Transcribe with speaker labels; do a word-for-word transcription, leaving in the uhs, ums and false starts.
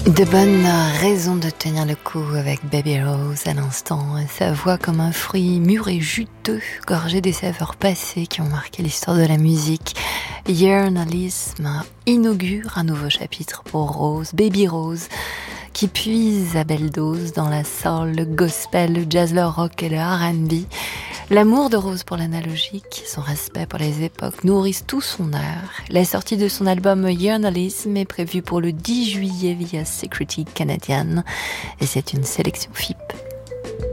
Speaker 1: De bonnes raisons de tenir le coup avec Baby Rose à l'instant. Sa voix comme un fruit mûr et juteux, gorgé des saveurs passées qui ont marqué l'histoire de la musique. Yearnalisme inaugure un nouveau chapitre pour Rose, Baby Rose, qui puise à belle dose dans la soul, le gospel, le jazz, le rock et le R and B. L'amour de Rose pour l'analogique, son respect pour les époques nourrissent tout son art. La sortie de son album Yearnalism est prévue pour le dix juillet via Security Canadian et c'est une sélection F I P.